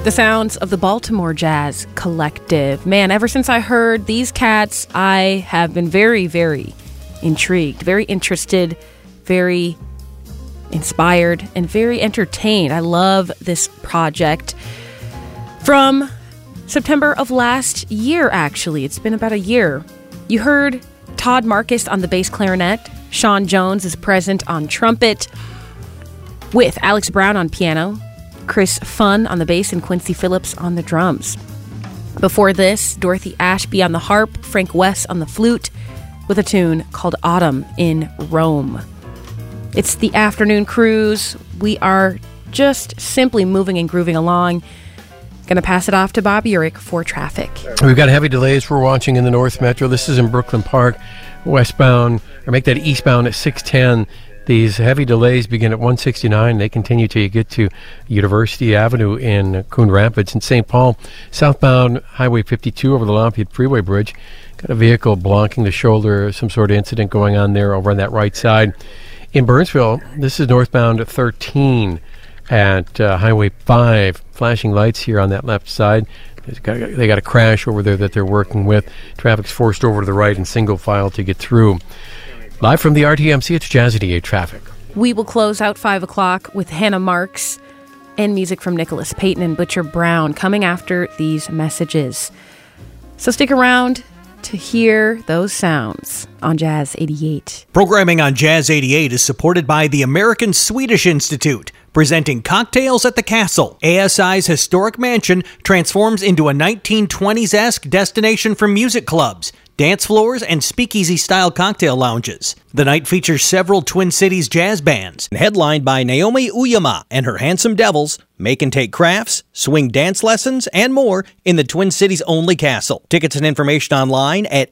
The sounds of the Baltimore Jazz Collective. Man, ever since I heard these cats, I have been very, very intrigued, very interested, very inspired, and very entertained. I love this project. From September of last year, actually. It's been about a year. You heard Todd Marcus on the bass clarinet. Sean Jones is present on trumpet, with Alex Brown on piano, Chris Funn on the bass, and Quincy Phillips on the drums. Before this, Dorothy Ashby on the harp, Frank West on the flute, with a tune called Autumn in Rome. It's the afternoon cruise. We are just simply moving and grooving along. Going to pass it off to Bob Urich for traffic. We've got heavy delays we're watching in the North Metro. This is in Brooklyn Park, westbound, or make that eastbound at 610. These heavy delays begin at 169. They continue till you get to University Avenue in Coon Rapids. In St. Paul, southbound Highway 52 over the Lafayette Freeway Bridge. Got a vehicle blocking the shoulder. Some sort of incident going on there over on that right side. In Burnsville, this is northbound 13 at Highway 5. Flashing lights here on that left side. They got a crash over there that they're working with. Traffic's forced over to the right in single file to get through. Live from the RTMC, it's Jazz 88 Traffic. We will close out 5 o'clock with Hannah Marks and music from Nicholas Payton and Butcher Brown coming after these messages. So stick around to hear those sounds on Jazz 88. Programming on Jazz 88 is supported by the American Swedish Institute, presenting Cocktails at the Castle. ASI's historic mansion transforms into a 1920s-esque destination for music clubs, dance floors, and speakeasy-style cocktail lounges. The night features several Twin Cities jazz bands, headlined by Naomi Uyama and her Handsome Devils, make and take crafts, swing dance lessons, and more in the Twin Cities only castle. Tickets and information online at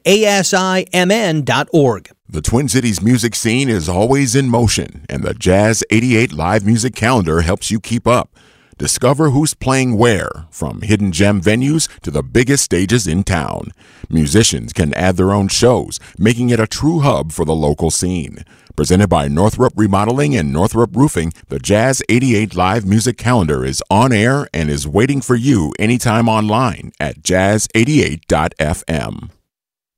asimn.org. The Twin Cities music scene is always in motion, and the Jazz 88 live music calendar helps you keep up. Discover who's playing where, from hidden gem venues to the biggest stages in town. Musicians can add their own shows, making it a true hub for the local scene. Presented by Northrop Remodeling and Northrop Roofing, the Jazz 88 live music calendar is on air and is waiting for you anytime online at jazz88.fm.